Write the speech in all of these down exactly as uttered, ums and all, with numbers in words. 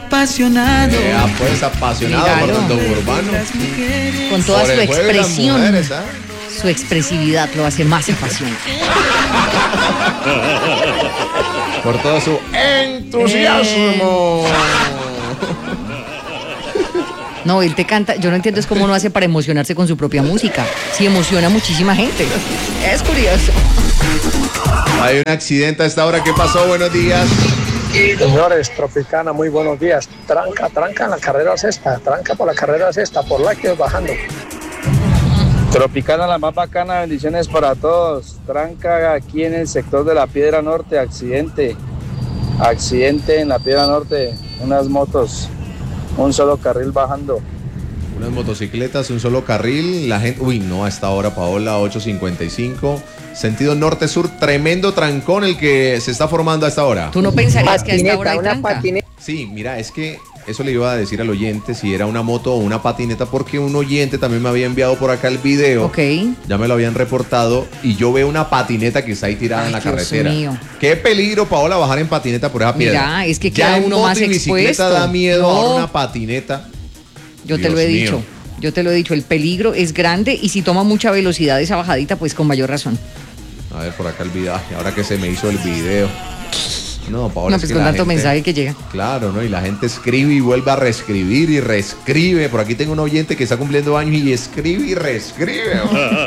apasionado. Ya, pues apasionado por tanto urbano. Con toda Por su el juego de las expresión. mujeres, ¿ah? Su expresividad lo hace más apasionante. Por todo su entusiasmo. No, él te canta, yo no entiendo es cómo no hace para emocionarse con su propia música. Sí emociona a muchísima gente. Es curioso. Hay un accidente a esta hora. ¿Qué pasó? Buenos días. Señores, Tropicana, muy buenos días. Tranca, tranca en la carrera sexta, tranca por la carrera sexta, por lácteos bajando. Tropicana, la más bacana, bendiciones para todos. Tranca aquí en el sector de la Piedra Norte, accidente. Accidente en la Piedra Norte, unas motos, un solo carril bajando. Unas motocicletas, un solo carril. La gente, uy, no, a esta hora, Paola, ocho cincuenta y cinco. Sentido norte-sur, tremendo trancón el que se está formando a esta hora. ¿Tú no pensarías que a esta hora hay una tranca? patineta. Sí, mira, es que eso le iba a decir al oyente si era una moto o una patineta, porque un oyente también me había enviado por acá el video. Ok. Ya me lo habían reportado y yo veo una patineta que está ahí tirada Ay, en la Dios carretera. mío. Qué peligro, Paola, bajar en patineta por esa piedra. Mira, es que Ya queda en uno moto más y bicicleta expuesto. da miedo, No. ahora una patineta. Yo te Dios lo he mío. dicho. Yo te lo he dicho, el peligro es grande y si toma mucha velocidad esa bajadita, pues con mayor razón. A ver, por acá el video. Ay, ahora que se me hizo el video. No, Paola, No, es pues que con la tanto gente- mensaje que llega. Claro, ¿no? Y la gente escribe y vuelve a reescribir y reescribe. Por aquí tengo un oyente que está cumpliendo años y escribe y reescribe.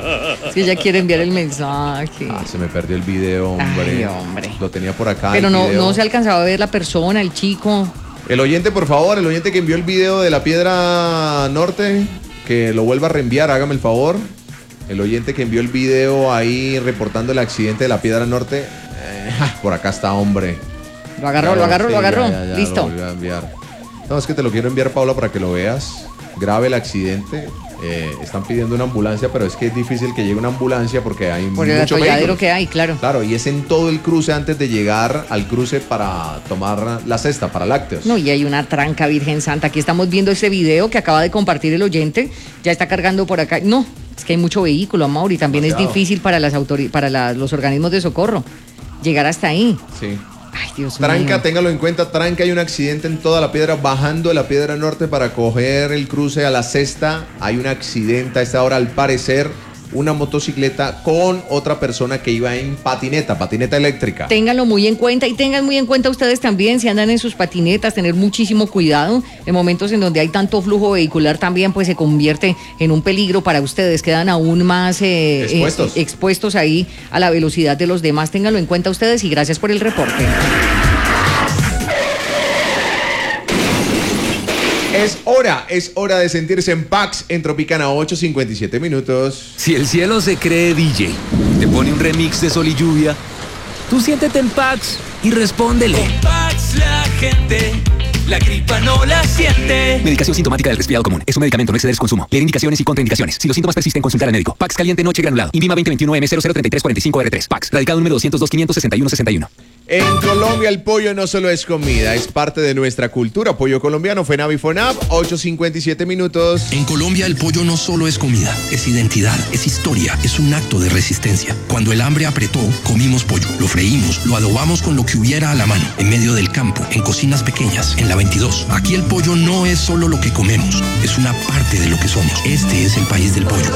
Es que ella quiere enviar el mensaje. Ah, se me perdió el video, hombre. Ay, hombre. Lo tenía por acá. Pero el no, video. no se alcanzaba a ver la persona, el chico. El oyente, por favor, el oyente que envió el video de la Piedra Norte, que lo vuelva a reenviar, hágame el favor. El oyente que envió el video ahí reportando el accidente de la Piedra Norte. Eh, por acá está, hombre. Lo agarró, Ya lo agarró, sí, lo agarró. ya, ya, ya, Listo. Lo volvió a enviar. No, es que te lo quiero enviar, Paula, para que lo veas. Grave el accidente. Eh, están pidiendo una ambulancia, pero es que es difícil que llegue una ambulancia porque hay Por el muchos atolladero vehículos. que hay, claro. Claro, y es en todo el cruce antes de llegar al cruce para tomar la cesta, para lácteos. No, y hay una tranca, Virgen Santa. Aquí estamos viendo ese video que acaba de compartir el oyente. Ya está cargando por acá. No, es que hay mucho vehículo, Amaury. También Demasiado. es difícil para las autori- para la- los organismos de socorro llegar hasta ahí. Sí. Ay, Dios Tranca, mío. téngalo en cuenta, Tranca, hay un accidente en toda la piedra, bajando de la Piedra Norte para coger el cruce a la cesta. Hay un accidente a esta hora, al parecer, una motocicleta con otra persona que iba en patineta, patineta eléctrica. Ténganlo muy en cuenta y tengan muy en cuenta ustedes también si andan en sus patinetas, tener muchísimo cuidado. En momentos en donde hay tanto flujo vehicular también pues se convierte en un peligro para ustedes, quedan aún más eh, Expuestos. eh, expuestos ahí a la velocidad de los demás. Ténganlo en cuenta ustedes y gracias por el reporte. Es hora, es hora de sentirse en Pax en Tropicana, ocho cincuenta y siete minutos. Si el cielo se cree D J, te pone un remix de Sol y Lluvia, tú siéntete en Pax y respóndele. Con Pax la gente, la gripa no la siente. Medicación sintomática del resfriado común. Es un medicamento, no exceder su consumo. Leer indicaciones y contraindicaciones. Si los síntomas persisten, consultar al médico. Pax caliente noche granulado. Invima veinte veintiuno M cero cero treinta y tres cuarenta y cinco R tres. Pax. Radicado número doscientos dos quinientos sesenta y uno sesenta y uno. En Colombia el pollo no solo es comida, es parte de nuestra cultura. Pollo colombiano, FENAV y FONAV, ocho cincuenta y siete minutos. En Colombia el pollo no solo es comida, es identidad, es historia, es un acto de resistencia. Cuando el hambre apretó, comimos pollo, lo freímos, lo adobamos con lo que hubiera a la mano, en medio del campo, en cocinas pequeñas, en la veintidós. Aquí el pollo no es solo lo que comemos, es una parte de lo que somos. Este es el país del pollo.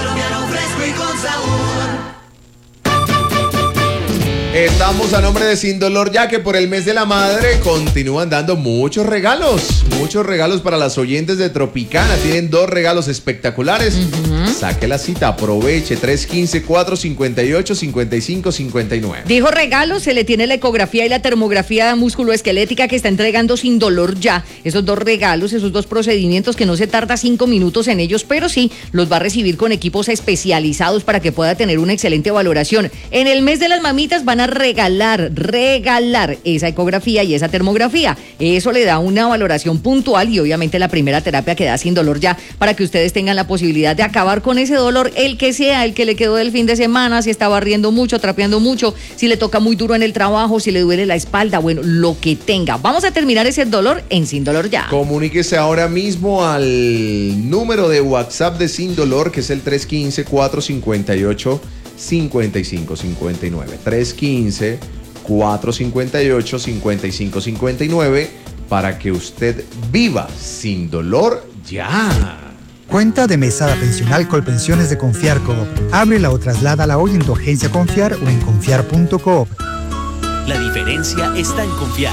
Estamos a nombre de Sin Dolor, ya que por el mes de la madre continúan dando muchos regalos. Muchos regalos para las oyentes de Tropicana. Tienen dos regalos espectaculares. Uh-huh. Saque la cita, aproveche. tres uno cinco, cuatro cinco ocho, cinco cinco cinco nueve. Dijo regalos, se le tiene la ecografía y la termografía musculoesquelética que está entregando Sin Dolor ya. Esos dos regalos, esos dos procedimientos que no se tarda cinco minutos en ellos, pero sí los va a recibir con equipos especializados para que pueda tener una excelente valoración. En el mes de las mamitas van a regalar, regalar esa ecografía y esa termografía. Eso le da una valoración puntual y obviamente la primera terapia que da Sin Dolor ya para que ustedes tengan la posibilidad de acabar con ese dolor, el que sea, el que le quedó del fin de semana, si está barriendo mucho, trapeando mucho, si le toca muy duro en el trabajo, si le duele la espalda, bueno, lo que tenga. Vamos a terminar ese dolor en Sin Dolor ya. Comuníquese ahora mismo al número de WhatsApp de Sin Dolor, que es el tres uno cinco, cuatro cinco ocho, cinco cinco cinco nueve. tres uno cinco, cuatro cinco ocho, cinco cinco cinco nueve. para que usted viva sin dolor ya. Cuenta de mesada pensional Colpensiones de Confiar Coop. Ábrela o trasládala hoy en tu agencia Confiar o en confiar punto coop. La diferencia está en confiar.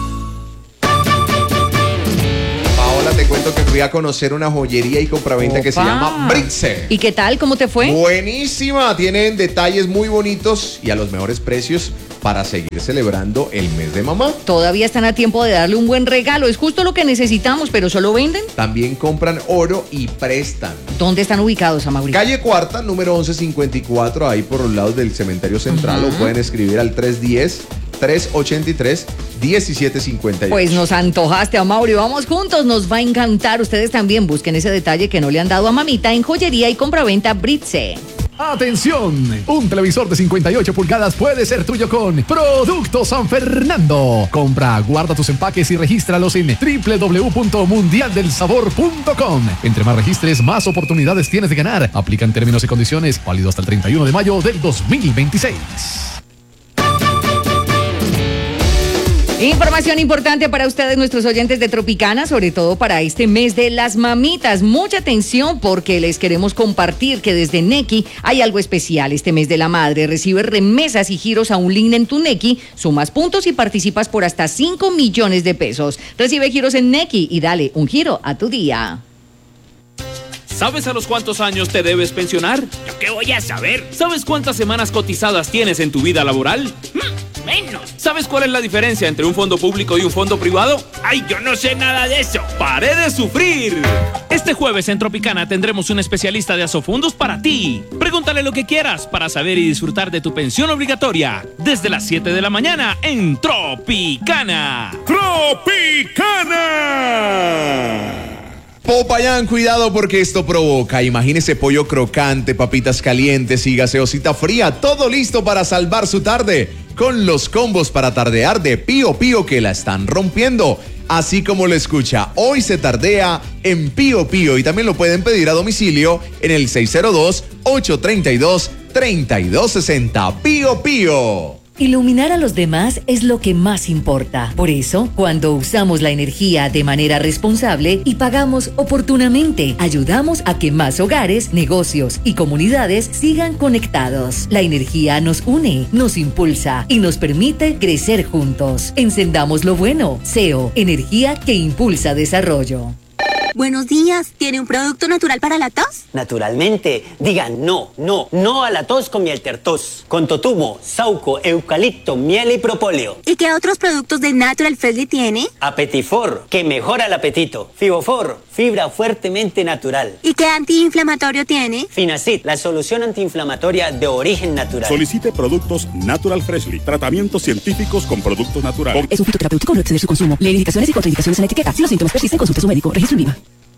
Paola, te cuento que fui a conocer una joyería y compraventa que se llama Britse. ¿Y qué tal? ¿Cómo te fue? Buenísima, tienen detalles muy bonitos y a los mejores precios para seguir celebrando el mes de mamá. Todavía están a tiempo de darle un buen regalo, es justo lo que necesitamos, pero ¿solo venden? También compran oro y prestan. ¿Dónde están ubicados, Amaury? Calle Cuarta, número once cincuenta y cuatro, ahí por los lados del Cementerio Central, uh-huh. O pueden escribir al tres uno cero, tres ocho tres, uno siete cinco ocho. Pues nos antojaste, Amaury, vamos juntos, nos va a encantar. Ustedes también busquen ese detalle que no le han dado a mamita en joyería y compraventa Britse. ¡Atención! Un televisor de cincuenta y ocho pulgadas puede ser tuyo con Producto San Fernando. Compra, guarda tus empaques y regístralos en doble u doble u doble u punto mundial del sabor punto com. Entre más registres, más oportunidades tienes de ganar. Aplican términos y condiciones, válido hasta el treinta y uno de mayo del dos mil veintiséis. Información importante para ustedes, nuestros oyentes de Tropicana, sobre todo para este mes de las mamitas. Mucha atención porque les queremos compartir que desde Nequi hay algo especial. Este mes de la madre recibe remesas y giros a un link en tu Nequi, sumas puntos y participas por hasta cinco millones de pesos. Recibe giros en Nequi y dale un giro a tu día. ¿Sabes a los cuántos años te debes pensionar? ¿Yo qué voy a saber? ¿Sabes cuántas semanas cotizadas tienes en tu vida laboral? Hmm, menos. ¿Sabes cuál es la diferencia entre un fondo público y un fondo privado? ¡Ay, yo no sé nada de eso! ¡Pare de sufrir! Este jueves en Tropicana tendremos un especialista de Asofundos para ti. Pregúntale lo que quieras para saber y disfrutar de tu pensión obligatoria. Desde las siete de la mañana en Tropicana. ¡Tropicana! Popayán, cuidado porque esto provoca. Imagínese pollo crocante, papitas calientes y gaseosita fría, todo listo para salvar su tarde con los combos para tardear de Pío Pío que la están rompiendo. Así como lo escucha, hoy se tardea en Pío Pío y también lo pueden pedir a domicilio en el seis cero dos, ocho tres dos, tres dos seis cero. Pío Pío. Iluminar a los demás es lo que más importa. Por eso, cuando usamos la energía de manera responsable y pagamos oportunamente, ayudamos a que más hogares, negocios y comunidades sigan conectados. La energía nos une, nos impulsa y nos permite crecer juntos. Encendamos lo bueno. S E O, energía que impulsa desarrollo. Buenos días, ¿tiene un producto natural para la tos? Naturalmente, digan no, no, no a la tos con miel tertos, con totumo, sauco, eucalipto, miel y propóleo. ¿Y qué otros productos de Natural Freshly tiene? Apetifor, que mejora el apetito. Fibofor, fibra fuertemente natural. ¿Y qué antiinflamatorio tiene? Finacid, la solución antiinflamatoria de origen natural. Solicite productos Natural Freshly, tratamientos científicos con productos naturales. Es un fitoterapéutico, no exceder su consumo. Lee indicaciones y contraindicaciones en la etiqueta. Si los síntomas persisten, consulte a su médico. Registro en Viva.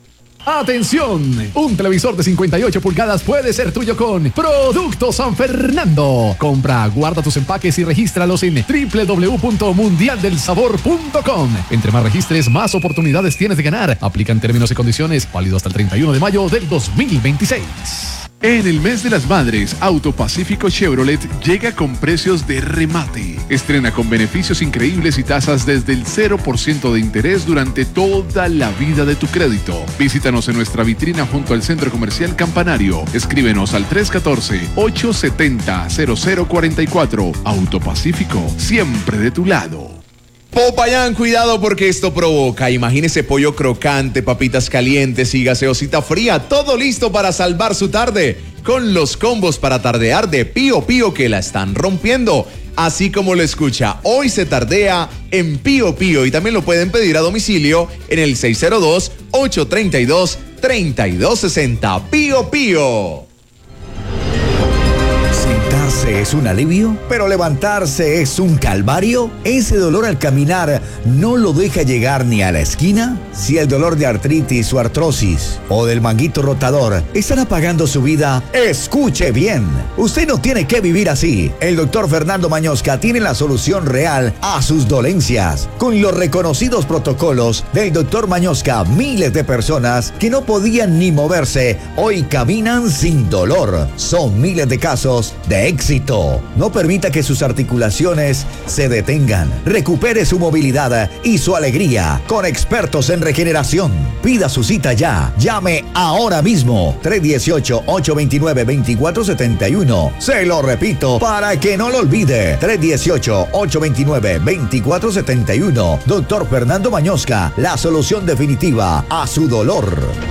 ¡Atención! Un televisor de cincuenta y ocho pulgadas puede ser tuyo con Producto San Fernando. Compra, guarda tus empaques y regístralos en doble u doble u doble u punto mundial del sabor punto com. Entre más registres, más oportunidades tienes de ganar. Aplican términos y condiciones, válido hasta el treinta y uno de mayo del dos mil veintiséis. En el mes de las madres, Autopacífico Chevrolet llega con precios de remate. Estrena con beneficios increíbles y tasas desde el cero por ciento de interés durante toda la vida de tu crédito. Visítanos en nuestra vitrina junto al Centro Comercial Campanario. Escríbenos al tres uno cuatro, ocho siete cero, cero cero cuatro cuatro. Autopacífico, siempre de tu lado. Popayán, cuidado porque esto provoca. Imagínese pollo crocante, papitas calientes y gaseosita fría, todo listo para salvar su tarde con los combos para tardear de Pío Pío que la están rompiendo. Así como lo escucha, hoy se tardea en Pío Pío y también lo pueden pedir a domicilio en el seis cero dos, ocho tres dos, tres dos seis cero. Pío Pío. ¿Sentarse es un alivio? ¿Pero levantarse es un calvario? ¿Ese dolor al caminar no lo deja llegar ni a la esquina? Si el dolor de artritis o artrosis o del manguito rotador están apagando su vida, escuche bien. Usted no tiene que vivir así. El doctor Fernando Mañosca tiene la solución real a sus dolencias. Con los reconocidos protocolos del doctor Mañosca, miles de personas que no podían ni moverse, hoy caminan sin dolor. Son miles de casos de éxito éxito. No permita que sus articulaciones se detengan. Recupere su movilidad y su alegría con expertos en regeneración. Pida su cita ya. Llame ahora mismo. tres uno ocho, ocho dos nueve, dos cuatro siete uno. Se lo repito para que no lo olvide. tres uno ocho, ocho dos nueve, dos cuatro siete uno. Doctor Fernando Mañosca, la solución definitiva a su dolor.